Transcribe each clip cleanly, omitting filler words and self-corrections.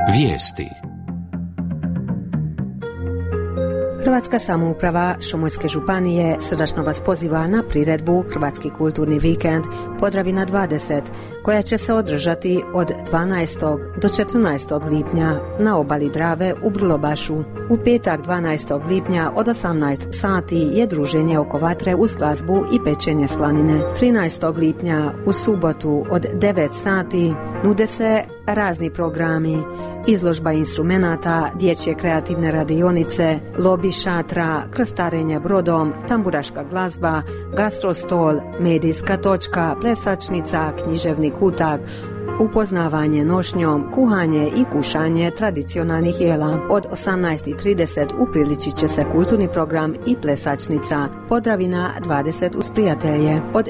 Vijesti. Hrvatska samouprava Šumoljske županije srdačno vas poziva na priredbu Hrvatski kulturni vikend Podravina 20, koja će se održati od 12. do 14. lipnja na obali Drave u Brlobašu. U petak 12. lipnja od 18 sati je druženje oko vatre uz glazbu i pečenje slanine. 13. lipnja u subotu od 9 sati nude se razni programi: izložba instrumenata, dječje kreativne radionice, lobi šatra, krstarenje brodom, tamburaška glazba, gastrostol, medijska točka, plesačnica, književni kutak, upoznavanje nošnjom, kuhanje i kušanje tradicionalnih jela. Od 18:30 upriličit će se kulturni program i plesačnica Podravina 20 uz prijatelje. Od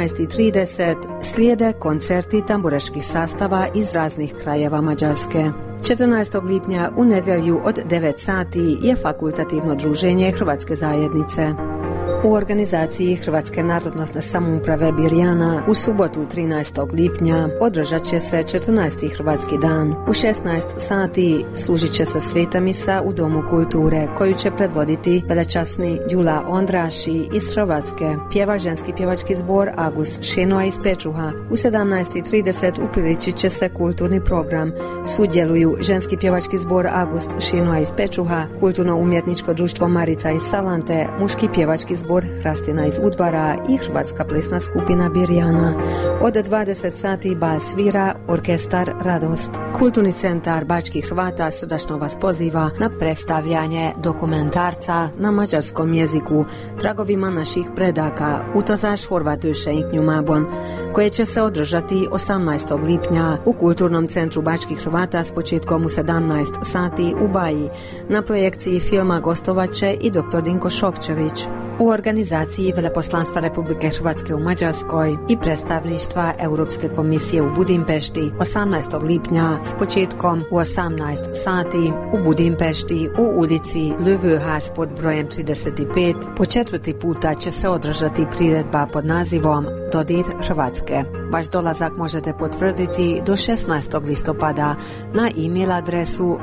19:30 slijede koncerti tamburaških sastava iz raznih krajeva Mađarske. 14. lipnja u nedjelju od 9 sati je fakultativno druženje Hrvatske zajednice. U organizaciji Hrvatske narodnosne samouprave Birjana u subotu 13. lipnja održat će se 14. Hrvatski dan. U 16 sati služit će se sveta misa u Domu kulture, koju će predvoditi velečasni Đula Ondraši iz Hrvatske. Pjeva ženski pjevački zbor Agust Šenoa iz Pečuha. U 17:30 upriličit će se kulturni program. Sudjeluju ženski pjevački zbor Agust Šenoa iz Pečuha, kulturno-umjetničko društvo Marica iz Salante, muški pjevački zbor Hrastina iz Udvara i Hrvatska plesna skupina Birjana. Od 20 sati bas svira orkestar Radost. Kulturni centar Bačkih Hrvata srdačno vas poziva na predstavljanje dokumentarca na mađarskom jeziku Tragovima naših predaka Utazaš Horvatőse Inknjumabon, koje će se održati 18. lipnja u Kulturnom centru Bačkih Hrvata s početkom u 17 sati u Baji. Na projekciji filma gostovaće i dr. Dinko Šokčević. U organizaciji Veleposlanstva Republike Hrvatske u Mađarskoj i predstavništva Europske komisije u Budimpešti 18. lipnja s početkom u 18 sati u Budimpešti u ulici Lövöház pod brojem 35 po 4. puta će se održati priredba pod nazivom Dodir Hrvatske. Vaš dolazak možete potvrditi do 16. listopada na e-mail adresu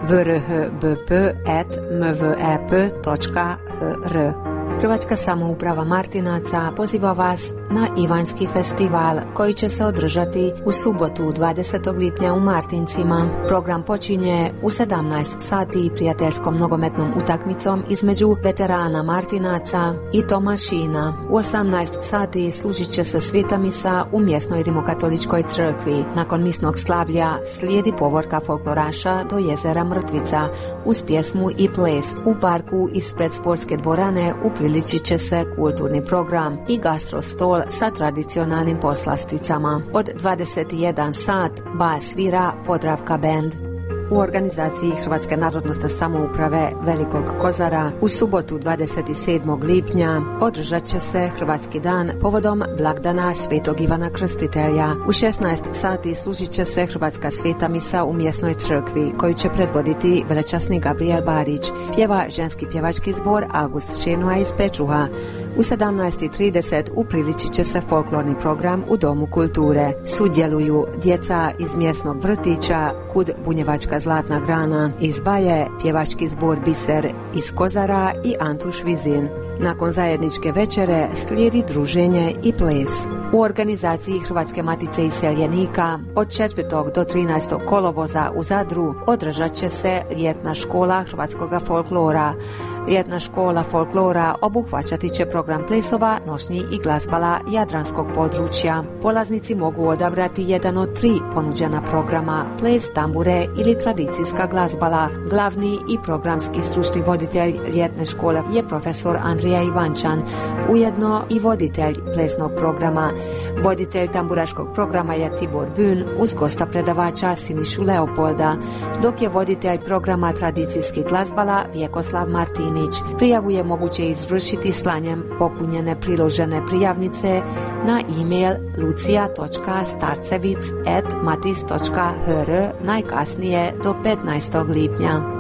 vrhbp@mvep.hr. Hrvatska samouprava Martinaca poziva vas na Ivanjski festival koji će se održati u subotu 20. lipnja u Martincima. Program počinje u 17 sati prijateljskom nogometnom utakmicom između veterana Martinaca i Tomašina. U 18 sati služit će se sveta misa u mjesnoj rimokatoličkoj crkvi. Nakon misnog slavlja slijedi povorka folkloraša do jezera Mrtvica uz pjesmu i ples. U parku ispred sportske dvorane upriličit će se kulturni program i gastrostol sa tradicionalnim poslasticama. Od 21 sat bas svira Podravka band. U organizaciji Hrvatske narodnosne samouprave Velikog Kozara u subotu 27. lipnja održat će se Hrvatski dan povodom blagdana Svetog Ivana Krstitelja. U 16 sati služit će se Hrvatska sveta misa u mjesnoj crkvi, koju će predvoditi velečasni Gabriel Barić. Pjeva ženski pjevački zbor Agust Šenoa iz Pečuha. U 17:30 upriličit će se folklorni program u Domu kulture. Sudjeluju djeca iz mjesnog vrtića Kud Bunjevačka zlatna grana iz Baje, pjevački zbor Biser iz Kozara i Antuš Vizin. Nakon zajedničke večere slijedi druženje i ples. U organizaciji Hrvatske matice iseljenika od 4. do 13. kolovoza u Zadru održat će se ljetna škola hrvatskoga folklora. Ljetna škola folklora obuhvaćati će program plesova, nošnji i glazbala jadranskog područja. Polaznici mogu odabrati jedan od 3 ponuđena programa: ples, tambure ili tradicijska glazbala. Glavni i programski stručni voditelj ljetne škole je profesor Andrija Ivančan, ujedno i voditelj plesnog programa. Voditelj tamburaškog programa je Tibor Bün uz gosta predavača Sinišu Leopolda, dok je voditelj programa tradicijskih glazbala Vjekoslav Martinić. Prijavu je moguće izvršiti slanjem popunjene priložene prijavnice na e-mail lucia.starcevic@matis.hr najkasnije do 15. lipnja.